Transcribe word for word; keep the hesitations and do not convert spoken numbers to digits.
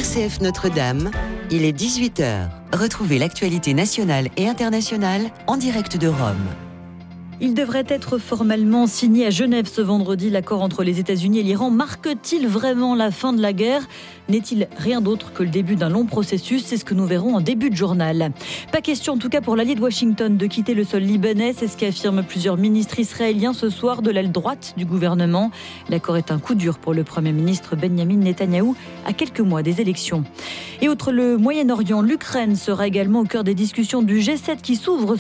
R C F Notre-Dame, il est dix-huit heures. Retrouvez l'actualité nationale et internationale en direct de Rome. Il devrait être formellement signé à Genève ce vendredi. L'accord entre les États-Unis et l'Iran marque-t-il vraiment la fin de la guerre ? N'est-il rien d'autre que le début d'un long processus ? C'est ce que nous verrons en début de journal. Pas question en tout cas pour l'allié de Washington de quitter le sol libanais. C'est ce qu'affirment plusieurs ministres israéliens ce soir de l'aile droite du gouvernement. L'accord est un coup dur pour le Premier ministre Benyamin Netanyahou à quelques mois des élections. Et outre le Moyen-Orient, l'Ukraine sera également au cœur des discussions du G sept qui s'ouvre